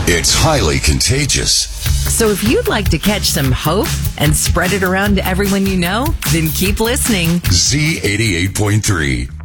It's highly contagious. So if you'd like to catch some hope and spread it around to everyone you know, then keep listening. Z88.3.